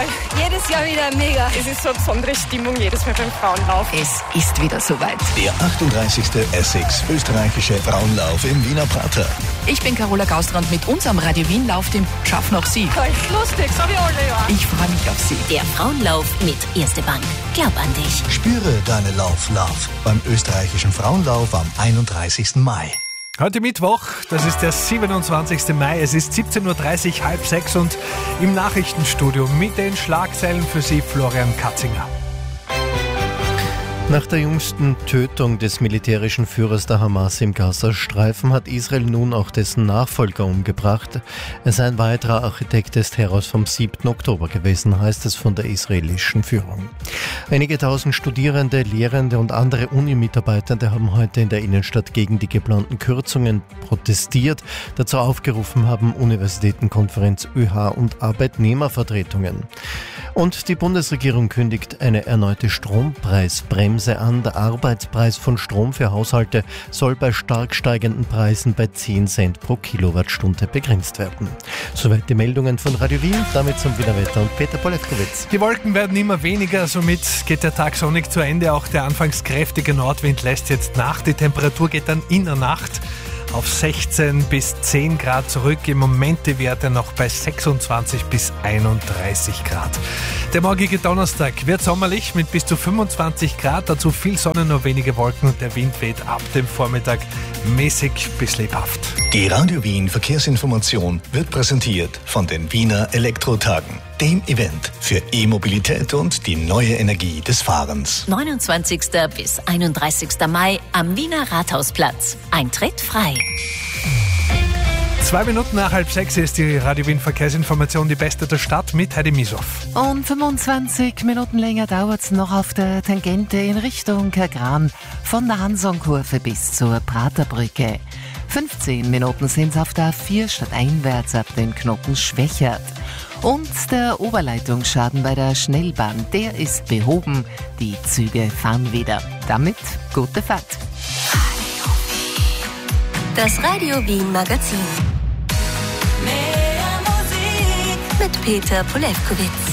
toll. Jedes Jahr wieder mega. Es ist so eine besondere Stimmung jedes Mal beim Frauenlauf. Es ist wieder soweit. Der 38. Essex österreichische Frauenlauf im Wiener Prater. Ich bin Carola Gaustrand mit unserem Radio Wien Lauf, dem Schaffen auch Sie. Toll, lustig, so wie alle, ja. Ich freue mich auf Sie. Der Frauenlauf mit Erste Bank. Glaub an dich. Spüre deine Love beim österreichischen Frauenlauf am 31. Mai. Heute Mittwoch, das ist der 27. Mai, es ist 17.30 Uhr, 5:30 und im Nachrichtenstudio mit den Schlagzeilen für Sie Florian Katzinger. Nach der jüngsten Tötung des militärischen Führers der Hamas im Gazastreifen hat Israel nun auch dessen Nachfolger umgebracht. Er sei ein weiterer Architekt des Terrors vom 7. Oktober gewesen, heißt es von der israelischen Führung. Einige tausend Studierende, Lehrende und andere Uni-Mitarbeitende haben heute in der Innenstadt gegen die geplanten Kürzungen protestiert. Dazu aufgerufen haben Universitätenkonferenz ÖH und Arbeitnehmervertretungen. Und die Bundesregierung kündigt eine erneute Strompreisbremse an. Der Arbeitspreis von Strom für Haushalte soll bei stark steigenden Preisen bei 10 Cent pro Kilowattstunde begrenzt werden. Soweit die Meldungen von Radio Wien, damit zum Wienerwetter und Peter Polewkowitz. Die Wolken werden immer weniger, somit geht der Tag sonnig zu Ende. Auch der anfangs kräftige Nordwind lässt jetzt nach. Die Temperatur geht dann in der Nacht auf 16 bis 10 Grad zurück. Im Moment die Werte noch bei 26 bis 31 Grad. Der morgige Donnerstag wird sommerlich mit bis zu 25 Grad. Dazu viel Sonne, nur wenige Wolken und der Wind weht ab dem Vormittag mäßig bis lebhaft. Die Radio Wien Verkehrsinformation wird präsentiert von den Wiener Elektrotagen, dem Event für E-Mobilität und die neue Energie des Fahrens. 29. bis 31. Mai am Wiener Rathausplatz. Eintritt frei. 2 Minuten nach 5:30 ist die Radio Wien Verkehrsinformation, die beste der Stadt mit Heidi Misow. Und 25 Minuten länger dauert es noch auf der Tangente in Richtung Kagran von der Hansonkurve bis zur Praterbrücke. 15 Minuten sind es auf der A4 stadteinwärts ab den Knoten Schwächert. Und der Oberleitungsschaden bei der Schnellbahn, der ist behoben. Die Züge fahren wieder. Damit gute Fahrt. Das Radio Wien Magazin. Mehr Musik mit Peter Polewkowitz.